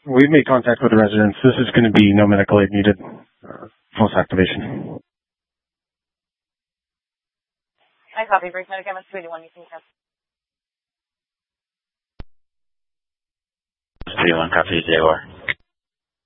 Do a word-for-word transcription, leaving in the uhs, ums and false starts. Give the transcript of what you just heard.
We've made contact with the residents. This is going to be no medical aid needed. Uh, false activation. I copy. Break medic M S two eighty-one. You can come. three one, copy, Jaguar.